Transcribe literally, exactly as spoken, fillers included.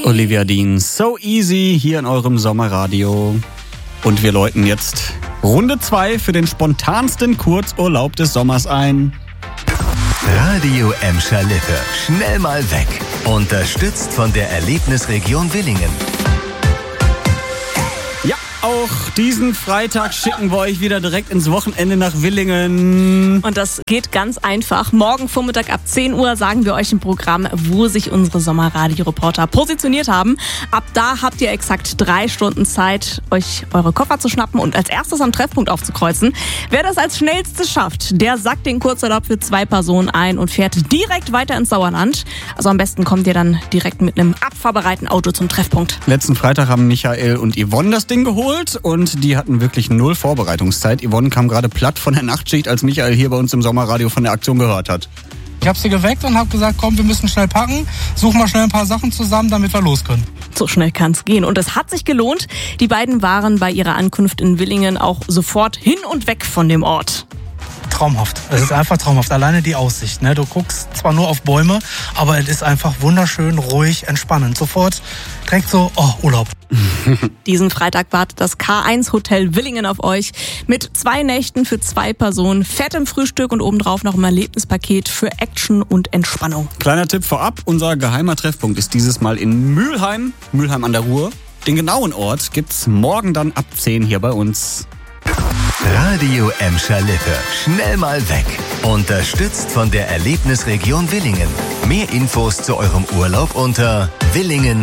Olivia Dean, So Easy hier in eurem Sommerradio. Und wir läuten jetzt Runde zwei für den spontansten Kurzurlaub des Sommers ein. Radio Emscher Lippe. Schnell mal weg. Unterstützt von der Erlebnisregion Willingen. Ja, auch diesen Freitag schicken wir euch wieder direkt ins Wochenende nach Willingen. Und das geht ganz einfach. Morgen Vormittag ab zehn Uhr sagen wir euch im Programm, wo sich unsere Sommerradio-Reporter positioniert haben. Ab da habt ihr exakt drei Stunden Zeit, euch eure Koffer zu schnappen und als erstes am Treffpunkt aufzukreuzen. Wer das als schnellstes schafft, der sackt den Kurzurlaub für zwei Personen ein und fährt direkt weiter ins Sauerland. Also am besten kommt ihr dann direkt mit einem abfahrbereiten Auto zum Treffpunkt. Letzten Freitag haben Michael und Yvonne das Ding geholt und die hatten wirklich null Vorbereitungszeit. Yvonne kam gerade platt von der Nachtschicht, als Michael hier bei uns im Sommerradio von der Aktion gehört hat. Ich habe sie geweckt und habe gesagt, komm, wir müssen schnell packen, suchen mal schnell ein paar Sachen zusammen, damit wir los können. So schnell kann's gehen. Und es hat sich gelohnt. Die beiden waren bei ihrer Ankunft in Willingen auch sofort hin und weg von dem Ort. Traumhaft. Es ist einfach traumhaft. Alleine die Aussicht. Ne? Du guckst zwar nur auf Bäume, aber es ist einfach wunderschön, ruhig, entspannend. Sofort direkt so, oh, Urlaub. Diesen Freitag wartet das K eins Hotel Willingen auf euch mit zwei Nächten für zwei Personen, fettem Frühstück und obendrauf noch ein Erlebnispaket für Action und Entspannung. Kleiner Tipp vorab, unser geheimer Treffpunkt ist dieses Mal in Mülheim, Mülheim an der Ruhr. Den genauen Ort gibt's morgen dann ab zehn hier bei uns. Radio Emscher Lippe. Schnell mal weg. Unterstützt von der Erlebnisregion Willingen. Mehr Infos zu eurem Urlaub unter willingen